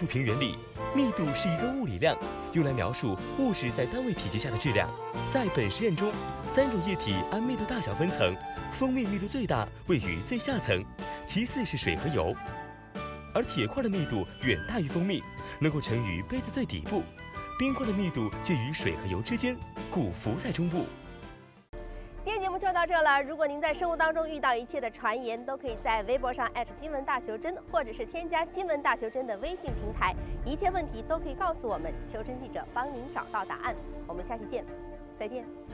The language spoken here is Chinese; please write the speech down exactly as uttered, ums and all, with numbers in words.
度平原里，密度是一个物理量，用来描述物质在单位体积下的质量。在本实验中，三种液体按密度大小分层，蜂蜜密度最大，位于最下层，其次是水和油。而铁块的密度远大于蜂蜜，能够沉于杯子最底部；冰块的密度介于水和油之间，故浮在中部。 今天节目就到这了。如果您在生活当中遇到一切的传言，都可以在微博上新闻大求真，或者是添加新闻大求真的微信平台，一切问题都可以告诉我们，求真记者帮您找到答案。我们下期见，再见。